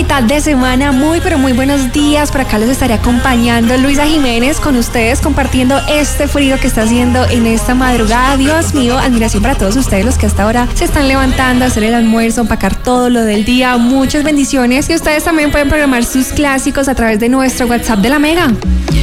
mitad de semana. Muy, pero muy buenos días. Por acá los estaré acompañando Luisa Jiménez con ustedes, compartiendo este frío que está haciendo en esta madrugada. Dios mío, admiración para todos ustedes los que hasta ahora se están levantando a hacer el almuerzo, empacar todo lo del día. Muchas bendiciones. Y ustedes también pueden programar sus clásicos a través de nuestro WhatsApp de la Mega.